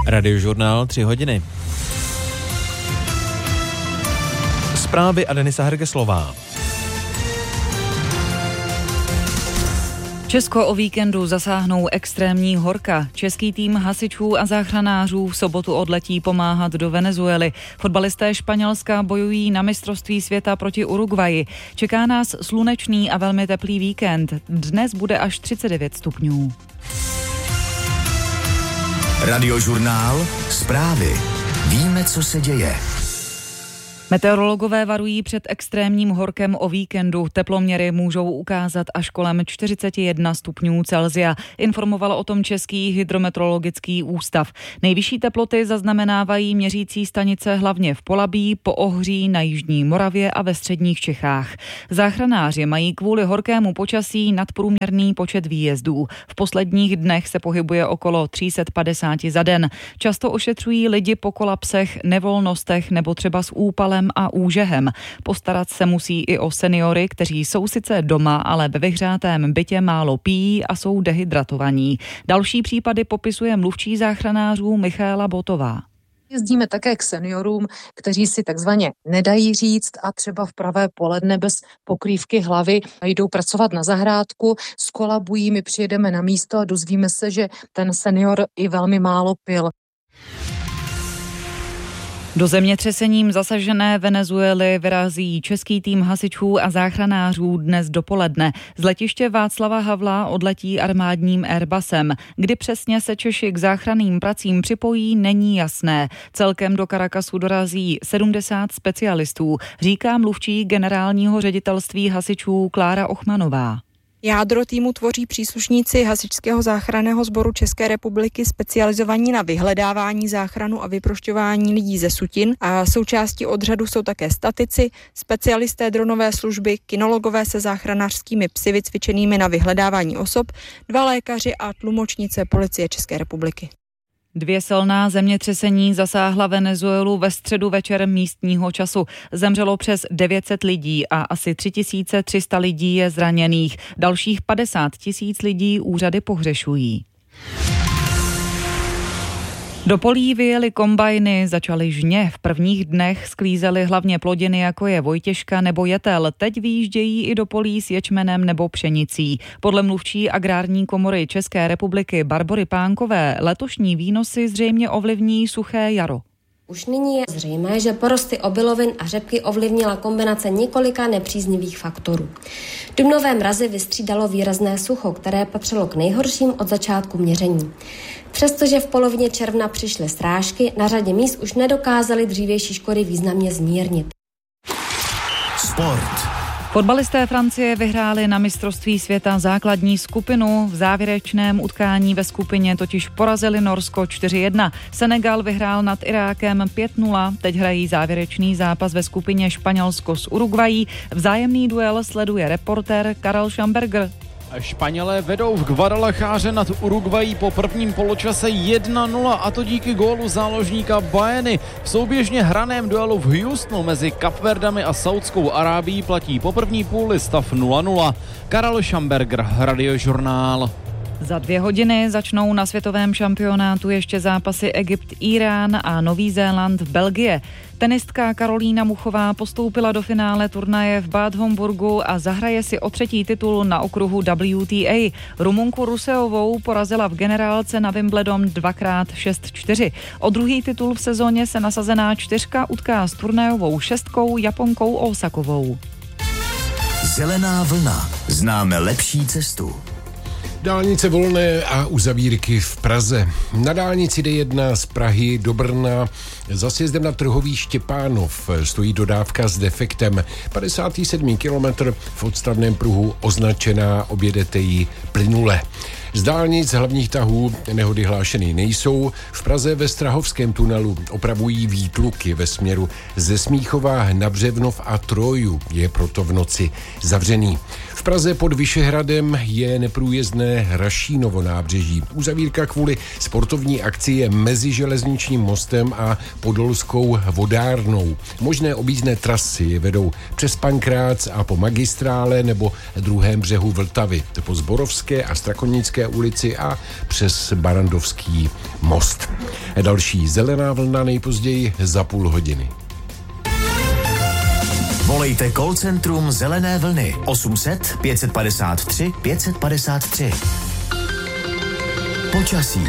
Radiožurnál 3 hodiny. Zprávy a Denisa Hergeslová. Česko o víkendu zasáhnou extrémní horka. Český tým hasičů a záchranářů v sobotu odletí pomáhat do Venezuely. Fotbalisté Španělska bojují na mistrovství světa proti Uruguayi. Čeká nás slunečný a velmi teplý víkend. Dnes bude až 39 stupňů. Radiožurnál, zprávy. Víme, co se děje. Meteorologové varují před extrémním horkem o víkendu. Teploměry můžou ukázat až kolem 41 stupňů Celsia. Informoval o tom Český hydrometeorologický ústav. Nejvyšší teploty zaznamenávají měřící stanice hlavně v Polabí, Poohří, na jižní Moravě a ve středních Čechách. Záchranáři mají kvůli horkému počasí nadprůměrný počet výjezdů. V posledních dnech se pohybuje okolo 350 za den. Často ošetřují lidi po kolapsech, nevolnostech nebo třeba s úpalem a úžehem. Postarat se musí i o seniory, kteří jsou sice doma, ale ve vyhřátém bytě málo pijí a jsou dehydratovaní. Další případy popisuje mluvčí záchranářů Michaela Botová. Jezdíme také k seniorům, kteří si takzvaně nedají říct a třeba v pravé poledne bez pokrývky hlavy jdou pracovat na zahrádku, skolabují, my přijedeme na místo a dozvíme se, že ten senior i velmi málo pil. Do zemětřesením zasažené Venezuely vyrazí český tým hasičů a záchranářů dnes dopoledne. Z letiště Václava Havla odletí armádním Airbusem. Kdy přesně se Češi k záchranným pracím připojí, není jasné. Celkem do Caracasu dorazí 70 specialistů, říká mluvčí generálního ředitelství hasičů Klára Ochmanová. Jádro týmu tvoří příslušníci Hasičského záchranného sboru České republiky specializovaní na vyhledávání, záchranu a vyprošťování lidí ze sutin a součástí odřadu jsou také statici, specialisté dronové služby, kinologové se záchranářskými psy vycvičenými na vyhledávání osob, 2 lékaři a tlumočnice Policie České republiky. 2 silná zemětřesení zasáhla Venezuelu ve středu večer místního času. Zemřelo přes 900 lidí a asi 3300 lidí je zraněných. Dalších 50 000 lidí úřady pohřešují. Do polí vyjeli kombajny, začaly žně. V prvních dnech sklízely hlavně plodiny, jako je vojtěžka nebo jetel. Teď vyjíždějí i do polí s ječmenem nebo pšenicí. Podle mluvčí Agrární komory České republiky Barbory Pánkové letošní výnosy zřejmě ovlivní suché jaro. Už nyní je zřejmé, že porosty obilovin a řepky ovlivnila kombinace několika nepříznivých faktorů. Dubnové mrazy vystřídalo výrazné sucho, které patřilo k nejhorším od začátku měření. Přestože v polovině června přišly srážky, na řadě míst už nedokázaly dřívější škody významně zmírnit. Sport. Fotbalisté Francie vyhráli na mistrovství světa základní skupinu. V závěrečném utkání ve skupině totiž porazili Norsko 4-1. Senegal vyhrál nad Irákem 5-0. Teď hrají závěrečný zápas ve skupině Španělsko s Uruguayí. Vzájemný duel sleduje reportér Karel Schamberger. Španělé vedou v Guadalajáře nad Uruguayí po prvním poločase 1-0 a to díky gólu záložníka Baeny. V souběžně hraném duelu v Houstonu mezi Kapverdami a Saudskou Arábií platí po první půli stav 0-0. Karel Schamberger, Radiožurnál. Za 2 hodiny začnou na světovém šampionátu ještě zápasy Egypt-Irán a Nový Zéland v Belgii. Tenistka Karolína Muchová postoupila do finále turnaje v Bad Homburgu a zahraje si o 3. titul na okruhu WTA. Rumunku Ruseovou porazila v generálce na Wimbledon 2x6-4. O 2. titul v sezóně se nasazená 4 utká s turnajovou 6 Japonkou Osakovou. Zelená vlna. Známe lepší cestu. Dálnice volné a uzavírky v Praze. Na dálnici D1 z Prahy do Brna za sjezdem na Trhový Štěpánov stojí dodávka s defektem. 57. kilometr v odstavném pruhu označená, objedete ji plynule. Z dálnic hlavních tahů nehody hlášeny nejsou. V Praze ve Strahovském tunelu opravují výtluky ve směru ze Smíchova na Břevnov a Troju. Je proto v noci zavřený. V V Praze pod Vyšehradem je neprůjezdné Rašínovo nábřeží. Uzavírka kvůli sportovní akci je mezi železničním mostem a Podolskou vodárnou. Možné objízdné trasy vedou přes Pankrác a po Magistrále nebo druhém břehu Vltavy, po Zborovské a Strakonické ulici a přes Barandovský most. Další zelená vlna nejpozději za půl hodiny. Volejte call centrum Zelené vlny 800 553 553. Počasí.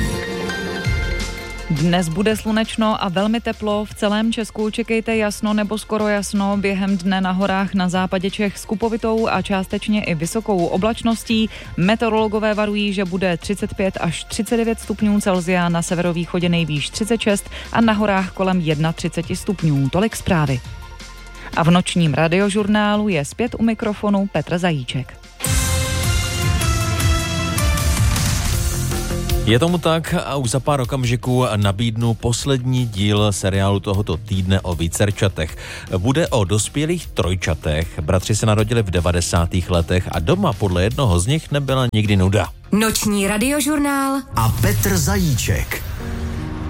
Dnes bude slunečno a velmi teplo. V celém Česku čekejte jasno nebo skoro jasno. Během dne na horách na západě Čech s kupovitou a částečně i vysokou oblačností. Meteorologové varují, že bude 35 až 39 stupňů Celsia, na severovýchodě nejvýš 36 a na horách kolem 31 stupňů. Tolik zprávy. A v nočním radiožurnálu je zpět u mikrofonu Petr Zajíček. Je tomu tak a už za pár okamžiků nabídnu poslední díl seriálu tohoto týdne o vícerčatech. Bude o dospělých trojčatech. Bratři se narodili v 90. letech a doma podle jednoho z nich nebyla nikdy nuda. Noční radiožurnál a Petr Zajíček.